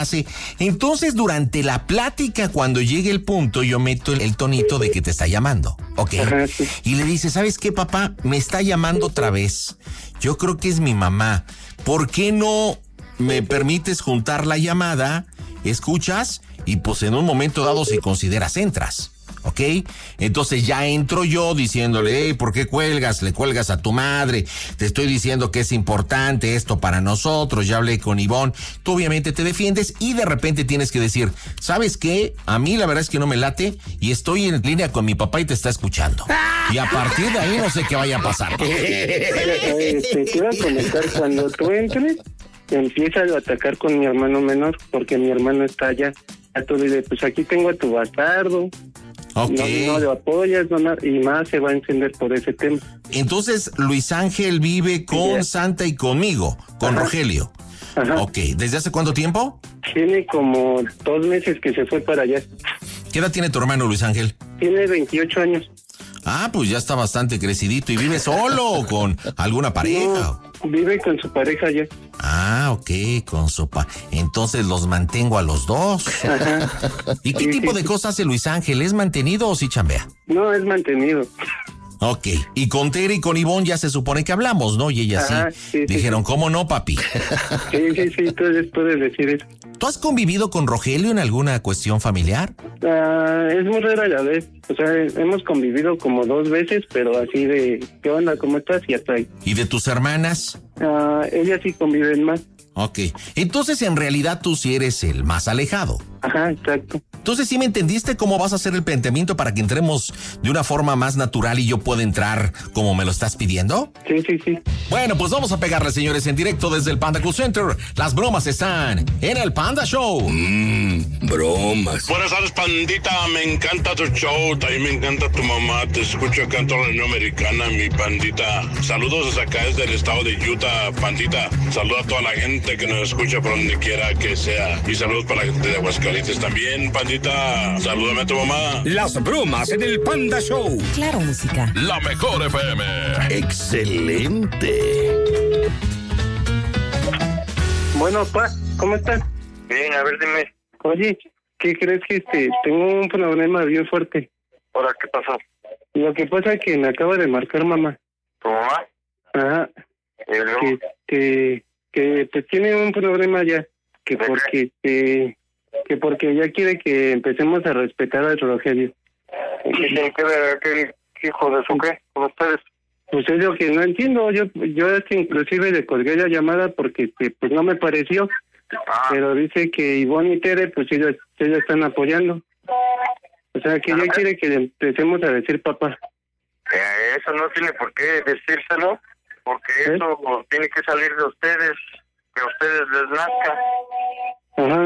Entonces, durante la plática, cuando llegue el punto, yo meto el tonito de que te está llamando, ¿ok? Ajá, sí. Y le dice, ¿sabes qué, papá? Me está llamando otra vez. Yo creo que es mi mamá. ¿Por qué no me permites juntar la llamada? ¿Escuchas? Y pues en un momento dado, si consideras, entras. ¿Ok? Entonces ya entro yo diciéndole, hey, ¿por qué cuelgas? Le cuelgas a tu madre. Te estoy diciendo que es importante esto para nosotros. Ya hablé con Ivonne. Tú obviamente te defiendes y de repente tienes que decir, ¿sabes qué? A mí la verdad es que no me late y estoy en línea con mi papá y te está escuchando. Y a partir de ahí no sé qué vaya a pasar. Te iba a comentar, cuando tú entres, empieza a atacar con mi hermano menor, porque mi hermano está allá. A tú dices, pues aquí tengo a tu bastardo. Ok. No lo apoyas, y más se va a encender por ese tema. Entonces, Luis Ángel vive con Santa y conmigo, con Ajá. Rogelio. Ajá. Ok, ¿desde hace cuánto tiempo? Tiene como 2 meses que se fue para allá. ¿Qué edad tiene tu hermano Luis Ángel? Tiene 28 años. Ah, pues ya está bastante crecidito. ¿Y vive solo o con alguna pareja? No, vive con su pareja ya. Ah, ok, con Entonces los mantengo a los dos. Ajá. ¿Y qué tipo de cosas hace Luis Ángel? ¿Es mantenido o sí chambea? No, es mantenido. Ok, y con Tere y con Ivonne ya se supone que hablamos, ¿no? Y ellas sí dijeron, ¿cómo no, papi? Sí, tú puedes decir eso. ¿Tú has convivido con Rogelio en alguna cuestión familiar? Es muy rara la vez. O sea, hemos convivido como 2 veces, pero así de, ¿qué onda? ¿Cómo estás? Y hasta ahí. ¿Y de tus hermanas? Ellas sí conviven más. Ok, entonces en realidad tú sí eres el más alejado. Ajá, exacto. Entonces, ¿sí me entendiste cómo vas a hacer el planteamiento para que entremos de una forma más natural y yo pueda entrar como me lo estás pidiendo? Sí. Bueno, pues vamos a pegarle, señores, en directo desde el Panda Cool Center. Las bromas están en el Panda Show. Bromas. Buenas tardes, pandita. Me encanta tu show. También me encanta tu mamá. Te escucho acá en toda la Unión Americana, mi pandita. Saludos desde acá, desde el estado de Utah, pandita. Saludos a toda la gente que nos escucha por donde quiera que sea. Y saludos para la gente de Aguascalientes también, pandita. Salúdame a tu mamá. Las bromas en el Panda Show. Claro, música. La mejor FM. Excelente. Bueno, pa, ¿cómo estás? Bien, a ver, dime. Oye, ¿qué crees que tengo un problema bien fuerte? ¿Ahora qué pasó? Lo que pasa es que me acaba de marcar mamá. ¿Tu mamá? Ajá. ¿Y luego? Que pues tiene un problema ya. Que ¿De porque que porque ya quiere que empecemos a respetar al Rogelio. ¿Y qué tiene que ver aquel hijo de su qué con ustedes? Pues es lo que no entiendo. Yo es que inclusive le colgué la llamada porque pues no me pareció. Pero dice que Ivonne y Tere pues ellos están apoyando. O sea que ya quiere que le empecemos a decir papá. Eso no tiene por qué decírselo, porque eso tiene que salir de ustedes, que a ustedes les nazca. Ajá.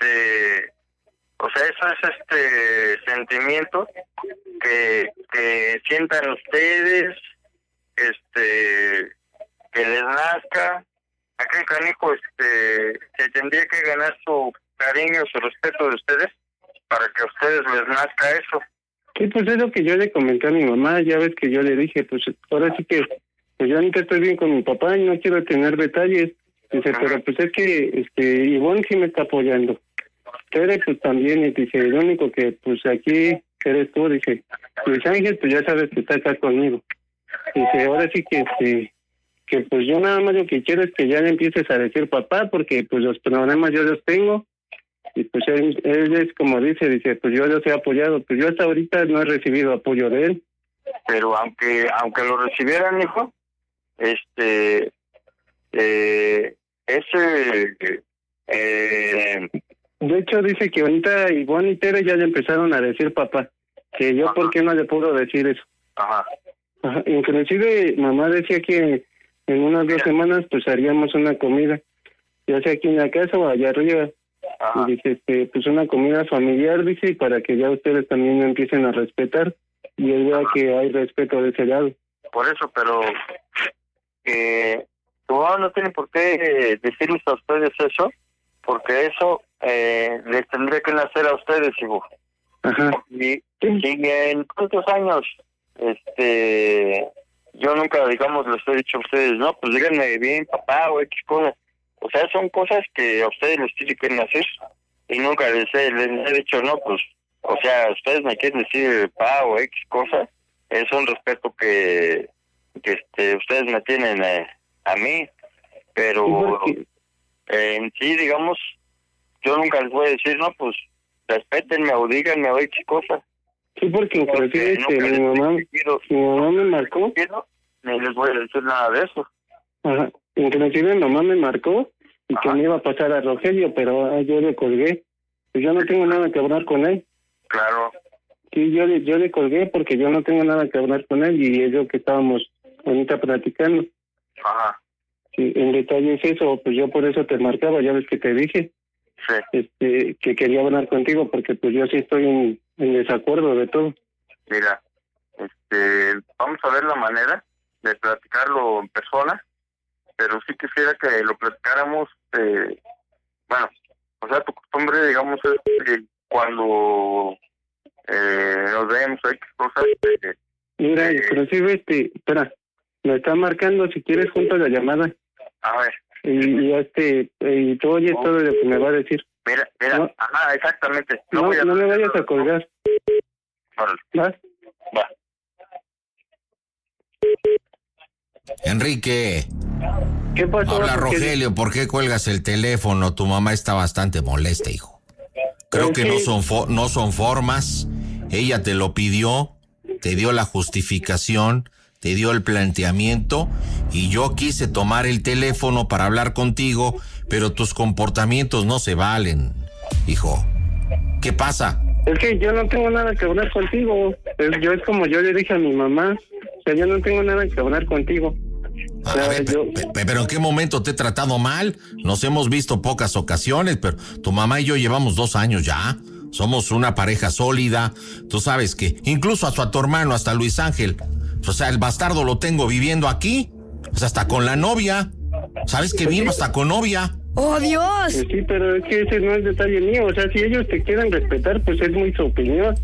O sea, eso es sentimiento que sientan ustedes, que les nazca. Aquel canijo se tendría que ganar su cariño, su respeto de ustedes para que a ustedes les nazca eso. Sí, pues es lo que yo le comenté a mi mamá. Ya ves que yo le dije, pues ahora sí que pues yo ahorita estoy bien con mi papá y no quiero tener detalles. Dice, pero pues es que Ivonne sí me está apoyando. Tere pues también, y dice, el único que pues aquí eres tú, dice, Luis Ángel pues ya sabes que está acá conmigo. Dice, ahora sí que pues yo nada más lo que quiero es que ya le empieces a decir papá, porque pues los problemas yo los tengo. Y pues él es como dice, pues yo los he apoyado, pues yo hasta ahorita no he recibido apoyo de él. Pero aunque lo recibieran, hijo, de hecho dice que ahorita Ivonne y Tere ya le empezaron a decir papá, que yo por qué no le puedo decir eso. Ajá. Inclusive mamá decía que en unas 2 semanas pues haríamos una comida, ya sea aquí en la casa o allá arriba. Ajá. Y dice, pues una comida familiar, dice, y para que ya ustedes también me empiecen a respetar y él vea que hay respeto de ese lado. Por eso, pero tu mamá no tiene por qué decirles a ustedes eso, porque eso les tendría que nacer a ustedes, hijo. Ajá. Y en cuántos años, yo nunca, digamos, les he dicho a ustedes, no, pues díganme bien, papá, o X cosa. O sea, son cosas que a ustedes les quieren hacer y nunca les he dicho, no, pues, o sea, ustedes me quieren decir pa o X cosa, es un respeto que ustedes me tienen a mí, pero en sí, digamos, yo nunca les voy a decir, no, pues, respétenme o díganme o X cosa. Sí, porque inclusive mi mamá me marcó. Ni les voy a decir nada de eso. Ajá. Inclusive mi mamá me marcó y que me iba a pasar a Rogelio, pero yo le colgué. Pues yo no tengo nada que hablar con él. Claro. Sí, yo le colgué porque yo no tengo nada que hablar con él y es lo que estábamos ahorita platicando. Ajá. Sí, en detalle es eso, pues yo por eso te marcaba, ya ves que te dije. Sí. Que quería hablar contigo porque pues yo sí estoy en desacuerdo de todo. Mira, vamos a ver la manera de platicarlo en persona, pero sí quisiera que lo platicáramos, bueno, o sea, tu costumbre, digamos, es que cuando nos vemos X cosas. Mira, inclusive, espera, me está marcando, si quieres junto a la llamada. A ver. Y tú oyes todo lo que me va a decir. Mira, no, ajá, exactamente. No me vayas a colgar. Órale. ¿Vas? Va. Enrique. ¿Qué pasó? Habla Rogelio, ¿por qué cuelgas el teléfono? Tu mamá está bastante molesta, hijo. Creo que no son formas. Ella te lo pidió, te dio la justificación, te dio el planteamiento y yo quise tomar el teléfono para hablar contigo, pero tus comportamientos no se valen, hijo. ¿Qué pasa? Es que yo no tengo nada que hablar contigo. Es como yo le dije a mi mamá. O sea, yo no tengo nada que hablar contigo. A ver, pero ¿en qué momento te he tratado mal? Nos hemos visto pocas ocasiones, pero tu mamá y yo llevamos 2 años ya. Somos una pareja sólida. Tú sabes que incluso a tu hermano, hasta Luis Ángel, o sea, el bastardo lo tengo viviendo aquí. O sea, hasta con la novia. ¿Sabes que vino hasta con novia? ¡Oh, Dios! Sí, pero es que ese no es detalle mío. O sea, si ellos te quieren respetar, pues es muy su opinión.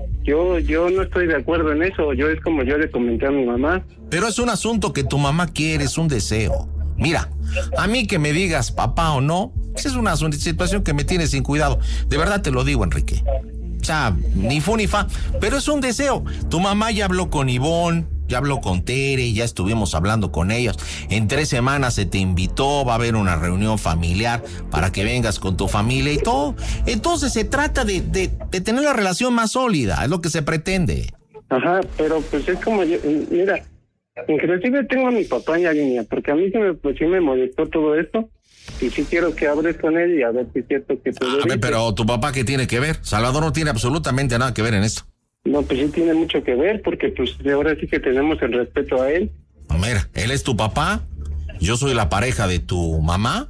Yo no estoy de acuerdo en eso. Es como yo le comenté a mi mamá. Pero es un asunto que tu mamá quiere, es un deseo. Mira, a mí que me digas papá o no, es una situación que me tiene sin cuidado. De verdad te lo digo, Enrique. O sea, ni fu ni fa, pero es un deseo. Tu mamá ya habló con Ivonne, ya habló con Tere, ya estuvimos hablando con ellos. En 3 semanas se te invitó, va a haber una reunión familiar para que vengas con tu familia y todo. Entonces se trata de tener la relación más sólida, es lo que se pretende. Ajá, pero pues es como yo, mira, inclusive tengo a mi papá en la línea, porque a mí sí me molestó todo esto. Y sí quiero que hables con él y a ver si es cierto que tú A ver, pero tu papá, ¿qué tiene que ver? Salvador no tiene absolutamente nada que ver en esto. No, pues sí tiene mucho que ver, porque pues ahora sí que tenemos el respeto a él. No, mira, él es tu papá, yo soy la pareja de tu mamá,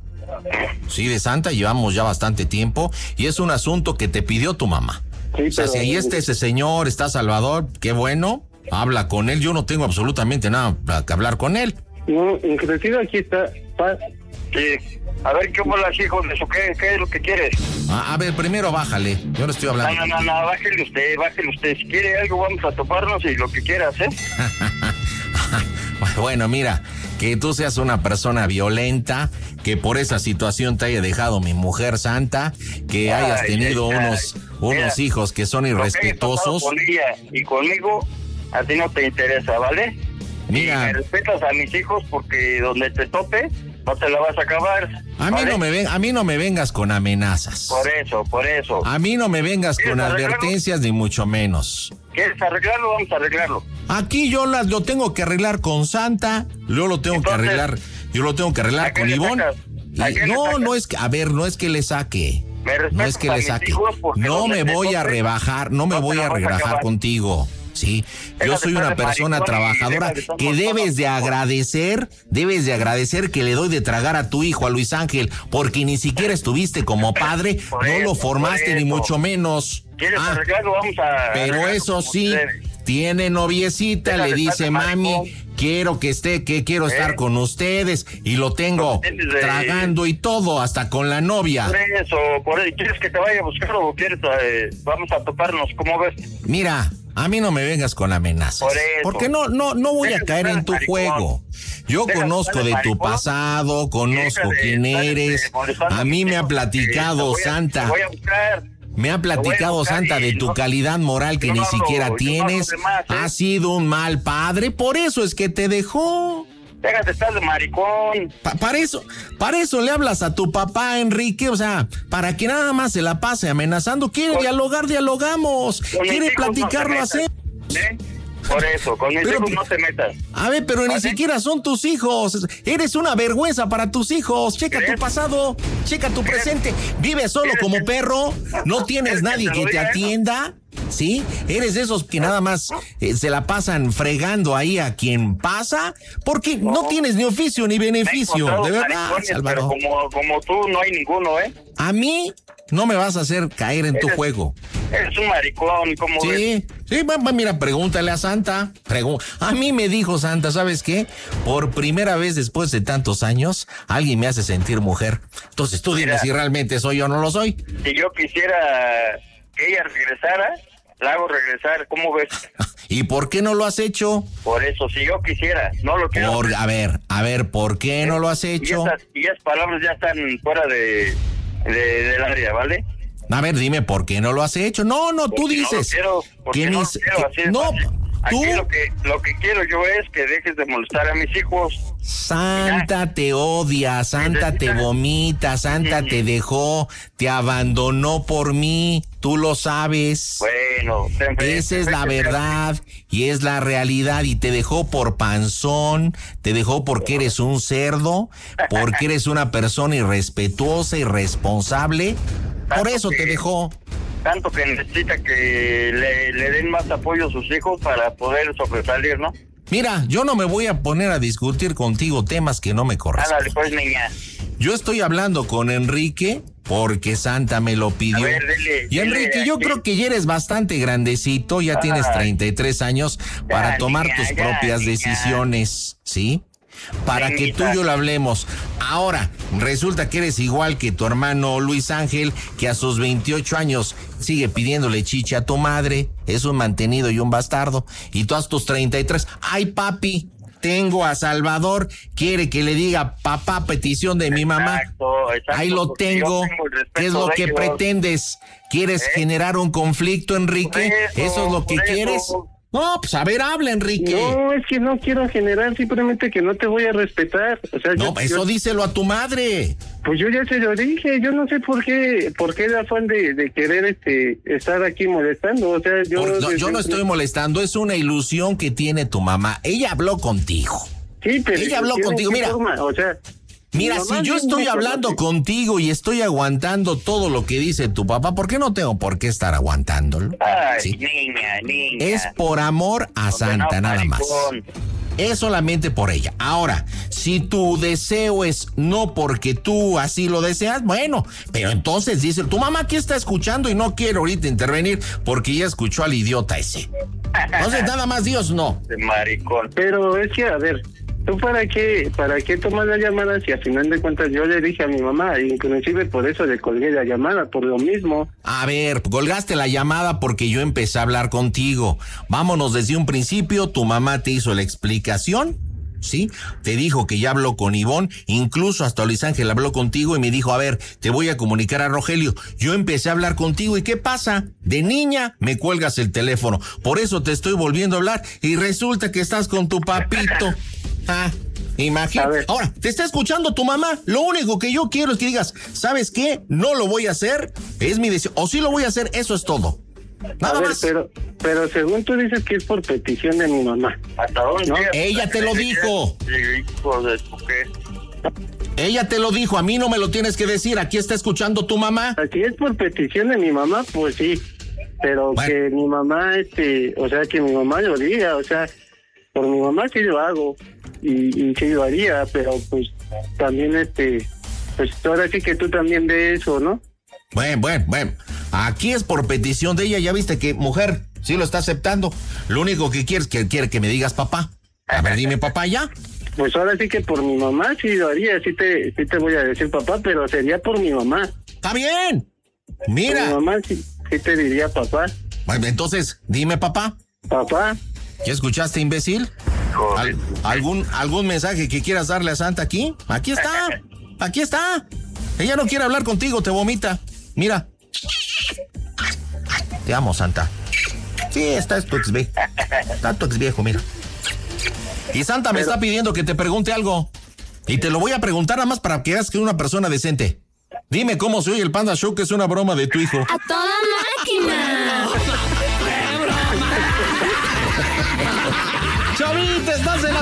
sí, de Santa, llevamos ya bastante tiempo, y es un asunto que te pidió tu mamá. Sí, o sea, si ahí está ese señor, está Salvador, qué bueno, habla con él, yo no tengo absolutamente nada que hablar con él. No, inclusive aquí está Paz. Sí. A ver, ¿qué bolas, hijo de eso? ¿Qué es lo que quieres? A ver, primero bájale, yo no estoy hablando. No, bájale usted. Si quiere algo, vamos a toparnos y lo que quieras, ¿eh? Bueno, mira, que tú seas una persona violenta, que por esa situación te haya dejado mi mujer Santa, que hayas tenido unos hijos que son irrespetuosos. Con ella y conmigo, a ti no te interesa, ¿vale? Mira, y me respetas a mis hijos porque donde te tope, no te la vas a acabar. A mí no me vengas con amenazas. Por eso. A mí no me vengas con advertencias ni mucho menos. ¿Quieres arreglarlo? Vamos a arreglarlo. Aquí yo lo tengo que arreglar con Santa, yo lo tengo que arreglar con Ivonne. No es que, a ver, no es que le saque. No es que le saque. No me voy a rebajar, no me voy a rebajar contigo. Sí, yo soy una persona trabajadora que debes de agradecer que le doy de tragar a tu hijo, a Luis Ángel, porque ni siquiera estuviste como padre, no lo formaste ni mucho menos. ¿Quieres arreglarlo? Vamos a... Pero eso sí, tiene noviecita, le dice mami, quiero estar con ustedes, y lo tengo tragando y todo, hasta con la novia. Por eso, ¿quieres que te vaya a buscar o quieres, vamos a toparnos? ¿Cómo ves? Mira, A mí no me vengas con amenazas. Por eso. Porque no voy a caer en tu juego. Yo conozco de tu pasado, conozco quién eres. A mí me ha platicado Santa. Voy a buscar. Me ha platicado Santa de tu calidad moral que ni siquiera tienes. Has sido un mal padre, por eso es que te dejó. Déjate de estar de maricón. Para eso le hablas a tu papá, Enrique, o sea, para que nada más se la pase amenazando. Quiere dialogar, dialogamos. Quiere platicarlo, hacer. Por eso, con mis hijos no se metas. A ver, pero ni siquiera son tus hijos. Eres una vergüenza para tus hijos. Checa tu pasado, checa tu presente. Vives solo como perro, no tienes nadie que te atienda. ¿Sí? Eres de esos que nada más se la pasan fregando ahí a quien pasa, porque no tienes ni oficio ni beneficio, de verdad, Salvador. Pero como tú no hay ninguno, ¿eh? A mí no me vas a hacer caer en tu juego. Eres un maricón, ¿cómo ves? Sí, mira, pregúntale a Santa. A mí me dijo Santa, ¿sabes qué? Por primera vez después de tantos años, alguien me hace sentir mujer. Entonces tú dime si realmente soy yo o no lo soy. Si yo quisiera que ella regresara, la hago regresar, ¿cómo ves? ¿Y por qué no lo has hecho? Por eso, si yo quisiera, no lo quiero. A ver, ¿por qué no lo has hecho? Y esas palabras ya están fuera del área, ¿vale? A ver, dime, ¿por qué no lo has hecho? No, tú dices. Aquí lo que quiero yo es que dejes de molestar a mis hijos. Santa te odia, Santa te vomita, Santa te dejó, te abandonó por mí, tú lo sabes. Bueno, esa es la verdad y es la realidad, y te dejó por panzón, te dejó porque eres un cerdo, porque eres una persona irrespetuosa, irresponsable, por eso te dejó. Tanto que necesita que le den más apoyo a sus hijos para poder sobresalir, ¿no? Mira, yo no me voy a poner a discutir contigo temas que no me corresponden. Ándale, pues, niña. Yo estoy hablando con Enrique porque Santa me lo pidió. A ver, y Enrique, yo creo que ya eres bastante grandecito, ya tienes 33 años para tomar tus propias decisiones, ¿sí? Para que tú y yo lo hablemos. Ahora, resulta que eres igual que tu hermano Luis Ángel, que a sus 28 años sigue pidiéndole chicha a tu madre. Es un mantenido y un bastardo. Y tú a tus 33, ¡ay, papi! Tengo a Salvador, quiere que le diga papá, petición de mi mamá. Exacto, ahí lo tengo. ¿Qué es lo que pretendes? ¿Quieres generar un conflicto, Enrique? ¿Eso es lo que quieres? No, pues a ver, habla, Enrique. No, es que no quiero generar, simplemente que no te voy a respetar. O sea, no, eso díselo a tu madre. Pues yo ya se lo dije, yo no sé por qué el afán de querer estar aquí molestando. O sea, yo no estoy molestando, es una ilusión que tiene tu mamá. Ella habló contigo. Sí, pero ella habló contigo, mira. O sea, mira, si yo estoy hablando contigo y estoy aguantando todo lo que dice tu papá, ¿por qué no tengo por qué estar aguantándolo? Ay, ¿sí? niña. Es por amor a Santa, nada más. Es solamente por ella. Ahora, si tu deseo es no porque tú así lo deseas, bueno, pero entonces dice, tu mamá aquí está escuchando y no quiere ahorita intervenir porque ya escuchó al idiota ese. Entonces, nada más Dios no. De maricón. Pero es que, a ver, ¿tú para qué tomas la llamada si al final de cuentas yo le dije a mi mamá, inclusive por eso le colgué la llamada, por lo mismo? A ver, colgaste la llamada porque yo empecé a hablar contigo. Vámonos desde un principio, tu mamá te hizo la explicación, ¿sí? Te dijo que ya habló con Ivonne, incluso hasta Luis Ángel habló contigo y me dijo, a ver, te voy a comunicar a Rogelio. Yo empecé a hablar contigo y ¿qué pasa? De niña me cuelgas el teléfono, por eso te estoy volviendo a hablar y resulta que estás con tu papito. Imagínate. Ahora, te está escuchando tu mamá. Lo único que yo quiero es que digas, ¿sabes qué? No lo voy a hacer, es mi deseo. O sí lo voy a hacer, eso es todo. Nada más. Pero según tú dices que es por petición de mi mamá. ¿Hasta dónde? ¿No? Ella te lo dijo. Ella te lo dijo, a mí no me lo tienes que decir. Aquí está escuchando tu mamá. Si es por petición de mi mamá, pues sí. Pero bueno, que mi mamá, o sea, que mi mamá lo diga, o sea, por mi mamá sí lo hago. Y que yo haría, pero pues también pues ahora sí que tú también de eso, ¿no? Bueno, aquí es por petición de ella, ya viste que mujer sí lo está aceptando, lo único que quiere es que quiere que me digas papá. A ver, dime papá ya. Pues ahora sí que por mi mamá sí lo haría, sí te voy a decir papá, pero sería por mi mamá. Está bien, mira. Por mi mamá sí te diría papá. Entonces, dime, papá. Papá. ¿Ya escuchaste, imbécil? ¿Algún mensaje que quieras darle a Santa aquí? Aquí está. Ella no quiere hablar contigo, te vomita. Mira. Te amo, Santa. Sí, esta es tu ex viejo. Está tu ex viejo, mira. Y Santa me está pidiendo que te pregunte algo. Y te lo voy a preguntar nada más para que veas que es una persona decente. Dime cómo se oye el Panda Show, que es una broma de tu hijo. ¡A toda máquina! Chavita, estás en la